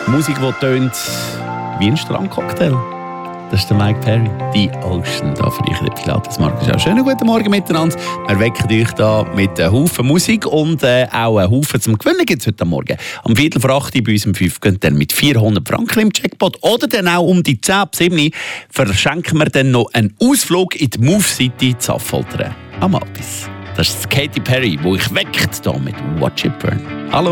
Musik, die tönt wie ein Strandcocktail. Das ist der Mike Perry. Die Ocean, da für euch der Pilates Markus. Schönen guten Morgen miteinander. Wir wecken euch da mit einem Haufen Musik und auch einen Haufen zum Gewinnen gibt es heute Morgen. Am 7:45 bei uns um 5 gehen dann mit 400 Franken im Jackpot. Oder dann auch um die 10 ab 7 verschenken wir dann noch einen Ausflug in die Move City zu Affoltern am Albis. Das ist Katy Perry, wo ich weckt hier mit Watch It Burn. Hallo.